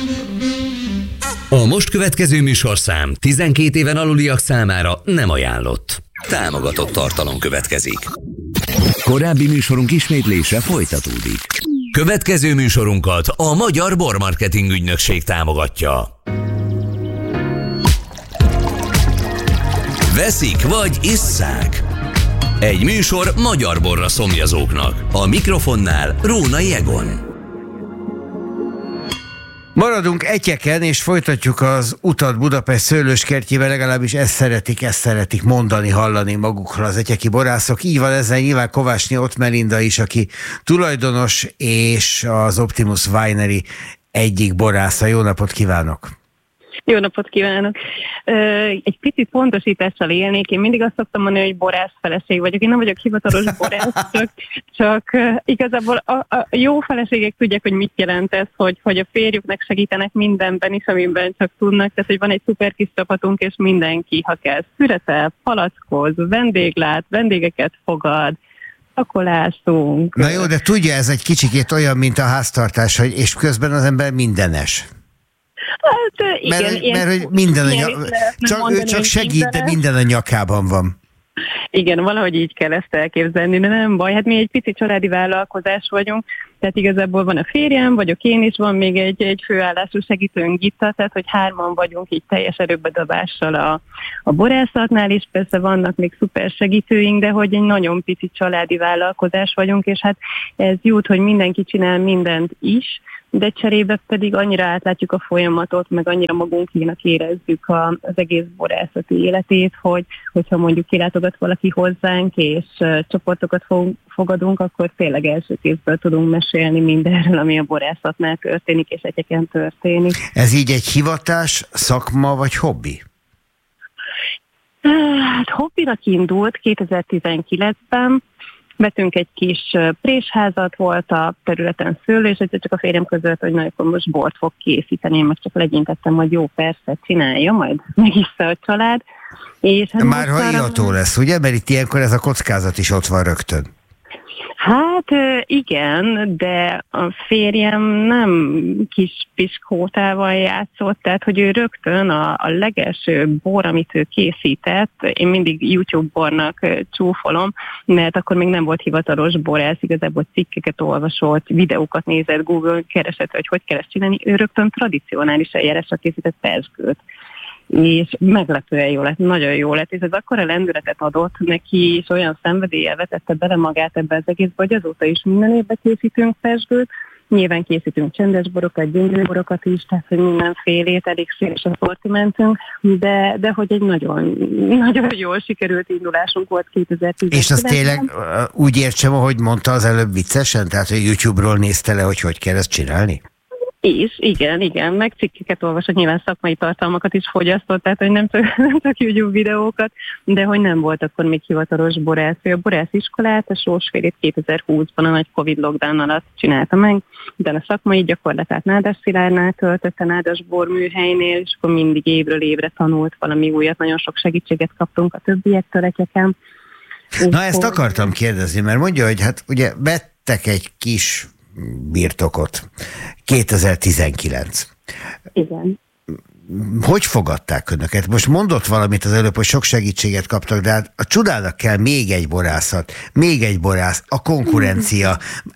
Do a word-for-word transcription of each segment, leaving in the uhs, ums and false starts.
A most következő műsorszám tizenkét éven aluliak számára nem ajánlott. Támogatott tartalom következik. Korábbi műsorunk ismétlése folytatódik. Következő műsorunkat a Magyar Bormarketing Ügynökség támogatja. Veszik vagy isszák? Egy műsor magyar borra szomjazóknak. A mikrofonnál Rónai Egon. Maradunk Etyeken, és folytatjuk az utat Budapest szőlőskertjével, legalábbis ezt szeretik, ezt szeretik mondani, hallani magukról az etyeki borászok. Így van ezzel nyilván Kovácsné Ott Melinda is, aki tulajdonos és az Optimus Winery egyik borásza. Jó napot kívánok! Jó napot kívánok! Egy picit pontosítással élnék. Én mindig azt szoktam mondani, hogy borász feleség vagyok. Én nem vagyok hivatalos borász, csak, csak igazából a, a jó feleségek tudják, hogy mit jelent ez, hogy, hogy a férjüknek segítenek mindenben is, amiben csak tudnak. Tehát, hogy van egy szuper kis csapatunk, és mindenki, ha kell, szüretel, palackoz, vendéglát, vendégeket fogad, pakolászunk. Na jó, de tudja, ez egy kicsikét olyan, mint a háztartás, hogy és közben az ember mindenes. Hát, igen, mert, ilyen, mert hogy minden a nyak... csak, ő csak segít, de minden a nyakában van. Igen, valahogy így kell ezt elképzelni, de nem baj. Hát mi egy pici családi vállalkozás vagyunk, tehát igazából van a férjem, vagyok én is, van még egy, egy főállású segítőnk, Gitta, tehát hogy hárman vagyunk így teljes erőbedobással a, a borászatnál, és persze vannak még szuper segítőink, de hogy egy nagyon pici családi vállalkozás vagyunk, és hát ez jut, hogy mindenki csinál mindent is, de cserébe pedig annyira átlátjuk a folyamatot, meg annyira magunkénak érezzük a, az egész borászati életét, hogy, hogyha mondjuk kilátogat valaki hozzánk, és uh, csoportokat fog, fogadunk, akkor tényleg első kézből tudunk mesélni mindenről, ami a borászatnál történik, és egyeken történik. Ez így egy hivatás, szakma vagy hobbi? Hát hobbinak indult kétezer-tizenkilencben, vettünk egy kis présházat, volt a területen szőlő, és csak a férjem között, hogy na, akkor most bort fog készíteni, én meg csak legyintettem, hogy jó, persze, csinálja, majd megissza a család. És hát már ha iható lesz, ugye? Mert itt ilyenkor ez a kockázat is ott van rögtön. Hát igen, de a férjem nem kis piskótával játszott, tehát hogy ő rögtön a, a legelső bor, amit ő készített, én mindig YouTube bornak csúfolom, mert akkor még nem volt hivatalos borász, igazából cikkeket olvasott, videókat nézett, Google keresett, hogy hogy kell ezt csinálni, ő rögtön tradicionális eljárásra készített pezsgőt. És meglepően jó lett, nagyon jó lett, és ez akkora lendületet adott neki, és olyan szenvedéllyel vetette bele magát ebbe az egészbe, hogy azóta is minden évben készítünk pezsgőt, nyilván készítünk csendes borokat, gyöngyű borokat is, tehát hogy mindenfélét, elég széles a szortimentünk, de, de hogy egy nagyon, nagyon jól sikerült indulásunk volt kétezer-tizenkilencben. És az tényleg úgy értsem, ahogy mondta az előbb viccesen, tehát hogy YouTube-ról nézte le, hogy hogy kell ezt csinálni? És igen, igen, meg cikkeket olvasott, nyilván szakmai tartalmakat is fogyasztott, tehát hogy nem csak, nem csak YouTube videókat, de hogy nem volt akkor még hivatalos borász. A borásziskolát, a sósférét kétezer-húszban a nagy Covid lockdown alatt csinálta meg, de a szakmai gyakorlatát Nádas Szilárdnál töltötte, Nádas borműhelynél, és akkor mindig évről évre tanult valami újat, nagyon sok segítséget kaptunk a többiektől egyeken. Na ezt akartam kérdezni, mert mondja, hogy hát ugye vettek egy kis birtokot. kétezer-tizenkilenc. Igen. Hogy fogadták önöket? Most mondott valamit az előbb, hogy sok segítséget kaptak, de hát a csodának kell még egy borászat, még egy borász, a konkurencia.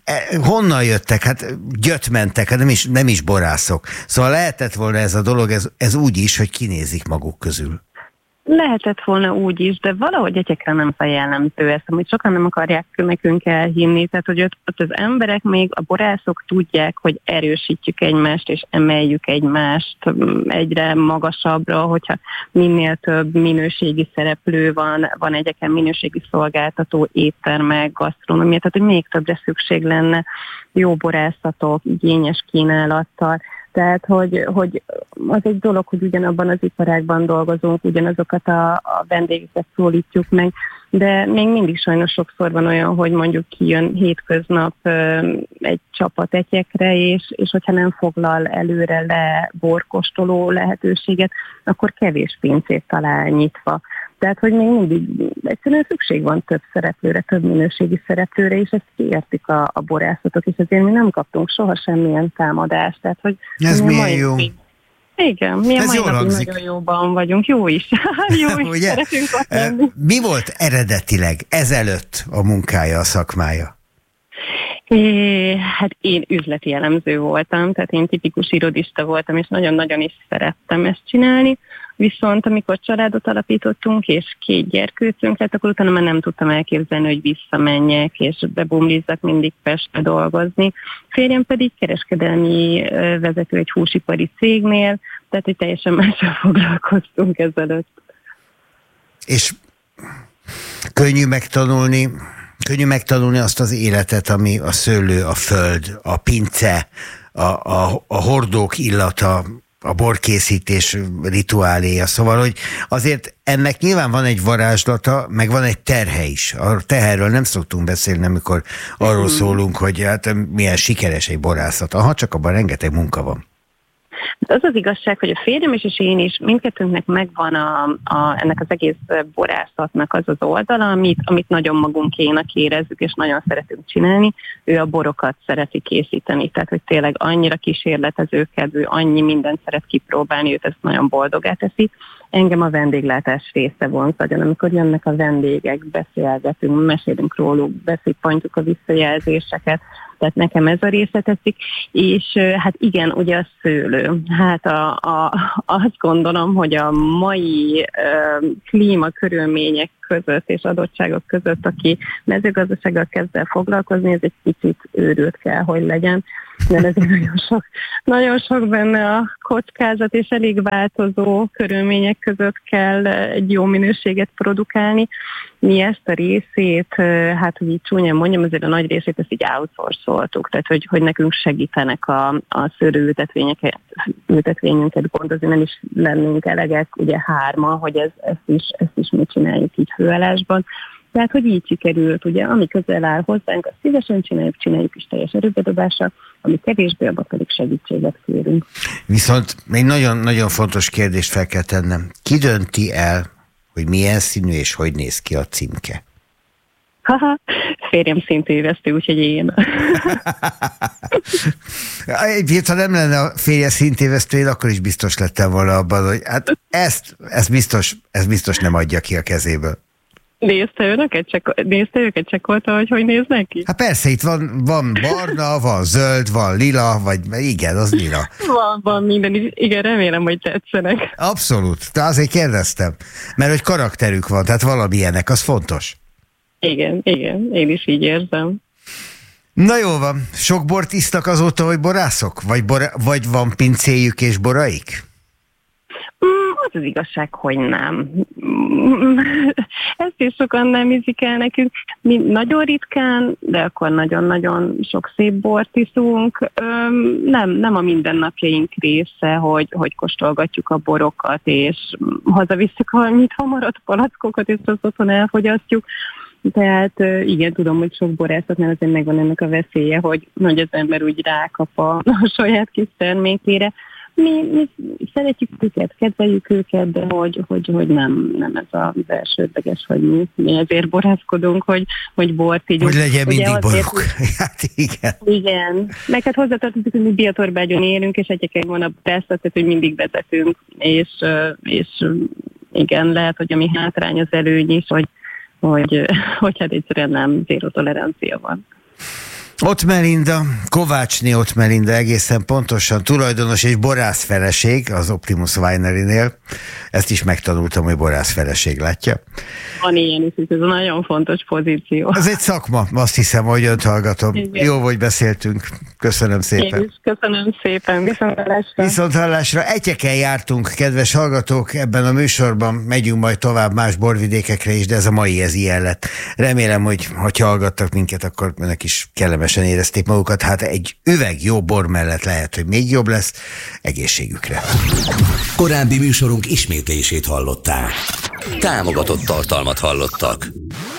Honnan jöttek? Hát gyöt mentek, hát nem is, nem is borászok. Szóval lehetett volna ez a dolog, ez, ez úgy is, hogy kinézik maguk közül. Lehetett volna úgy is, de valahogy egyekre nem feljellemző ezt, amit sokan nem akarják nekünk elhinni. Tehát, hogy ott, ott az emberek, még a borászok tudják, hogy erősítjük egymást, és emeljük egymást egyre magasabbra, hogyha minél több minőségi szereplő van, van egyeken minőségi szolgáltató, éttermek, gasztronómia, tehát, hogy még többre szükség lenne, jó borászatok, igényes kínálattal. Tehát, hogy, hogy az egy dolog, hogy ugyanabban az iparágban dolgozunk, ugyanazokat a, a vendégeket szólítjuk meg, de még mindig sajnos sokszor van olyan, hogy mondjuk kijön hétköznap egy csapat etyekre, és, és hogyha nem foglal előre le borkóstoló lehetőséget, akkor kevés pincét talál nyitva. Tehát, hogy még mindig egyszerűen szükség van több szereplőre, több minőségi szereplőre, és ezt kiértik a, a borászatok, és ezért mi nem kaptunk soha semmilyen támadást. Tehát, hogy ez milyen jó. Még... Igen, mi a ez mai napig nagyon jóban vagyunk, jó is. Jó is, ugye? Szeretünk ott lenni. Mi volt eredetileg ezelőtt a munkája, a szakmája? É, hát én üzleti elemző voltam, tehát én tipikus irodista voltam, és nagyon-nagyon is szerettem ezt csinálni. Viszont amikor családot alapítottunk, és két gyerkőcünk lett, akkor utána már nem tudtam elképzelni, hogy visszamenjek, és bebumlizzak mindig Pestre dolgozni. Férjem pedig kereskedelmi vezető egy húsipari cégnél, tehát hogy teljesen mással foglalkoztunk ezelőtt. És könnyű megtanulni, könnyű megtanulni azt az életet, ami a szőlő, a föld, a pince, a, a, a hordók illata, a borkészítés rituáléja. Szóval, hogy azért ennek nyilván van egy varázslata, meg van egy terhe is. A teherről nem szoktunk beszélni, amikor arról szólunk, hogy hát milyen sikeres egy borászat. Aha, csak abban rengeteg munka van. Az az igazság, hogy a férjem is és én is, mindkettőnknek megvan a, a, ennek az egész borászatnak az az oldala, amit, amit nagyon magunkénak érezzük, és nagyon szeretünk csinálni. Ő a borokat szereti készíteni, tehát hogy tényleg annyira kísérletezőkedvű, annyi mindent szeret kipróbálni, őt ezt nagyon boldogá teszi. Engem a vendéglátás része vonz nagyon, amikor jönnek a vendégek, beszélgetünk, mesélünk róluk, beszippantjuk a visszajelzéseket, tehát nekem ez a része tetszik, és hát igen, ugye a szőlő. Hát a, a, azt gondolom, hogy a mai uh, klímakörülmények között és adottságok között, aki mezőgazdasággal kezd el foglalkozni, ez egy kicsit őrült kell, hogy legyen, mert ezért nagyon sok, nagyon sok benne a kockázat, és elég változó körülmények között kell egy jó minőséget produkálni. Mi ezt a részét, hát hogy így csúnyán mondjam, azért a nagy részét ezt így outsourcoltuk, tehát hogy, hogy nekünk segítenek a, a szőlőültetvényeket, ültetvényünket gondozni, nem is lennénk elegek, ugye hárma, hogy ez, ezt, is, ezt is mi csináljuk így főállásban. Tehát, hogy így sikerült, ugye, ami közel áll hozzánk, azt szívesen csináljuk, csináljuk is teljes erőbedobással, ami kevésbé, abban pedig segítséget kérünk. Viszont még nagyon-nagyon fontos kérdést fel kell tennem. Ki dönti el, hogy milyen színű és hogy néz ki a címke? Haha, férjem szintévesztő, úgyhogy én. Ha nem lenne a férje szintévesztő, én akkor is biztos lettem volna abban, hogy hát ezt, ezt, biztos, ezt biztos nem adja ki a kezéből. Nézte őket, csak, nézte őket, csekkolta, hogy hogy néznek ki? Hát persze, itt van, van barna, van zöld, van lila, vagy igen, az lila. Van, van minden, igen, remélem, hogy tetszenek. Abszolút, de azért kérdeztem, mert hogy karakterük van, tehát valamilyenek, az fontos. Igen, igen, én is így érzem. Na jó van, sok bort isztak azóta, hogy borászok? Vagy, bora, vagy van pincéjük és boraik? Az az igazság, hogy nem. Ezt is sokan nem ízik el nekünk. Mi nagyon ritkán, de akkor nagyon-nagyon sok szép bort iszunk. Nem, nem a mindennapjaink része, hogy, hogy kóstolgatjuk a borokat, és hazavisszük valamit hamaradt palackokat, és azt otthon elfogyasztjuk. Tehát igen, tudom, hogy sok borászatnál azért megvan ennek a veszélye, hogy, hogy az ember úgy rákap a, a saját kis termékére. Mi, mi szeretjük őket, kedveljük őket, de hogy, hogy, hogy nem, nem ez az elsődleges, hogy mi, mi ezért borászkodunk, hogy, hogy bort így. Hogy legyen mindig borok. Hát igen. Igen. Meg hát hozzátartozik, hogy mi Biatorbágyon élünk, és egyébként van a borászat, tehát hogy mindig vezetünk, és, és igen, lehet, hogy a mi hátrány az előny is, hogy, hogy, hogy hát egyszerűen nem zéró tolerancia van. Ott Melinda, Kovácsné Ott Melinda egészen pontosan tulajdonos és borászfeleség az Optimus Winery-nél. Ezt is megtanultam, hogy borászfeleség, látja? Van ilyen is, ez nagyon fontos pozíció. Ez egy szakma, azt hiszem, hogy önt hallgatom. Igen. Jó, hogy beszéltünk. Köszönöm szépen. Én is köszönöm szépen. Viszont hallásra. Viszont hallásra. Egyeken jártunk, kedves hallgatók, ebben a műsorban megyünk majd tovább más borvidékekre is, de ez a mai ez ilyen lett. Remélem, hogy ha hallgattak minket, akkor önök is kellemesen érezték magukat. Hát egy üveg jó bor mellett lehet, hogy még jobb lesz. Egészségükre. Korábbi műsorunk ismétlését hallották. Támogatott tartalmat hallottak.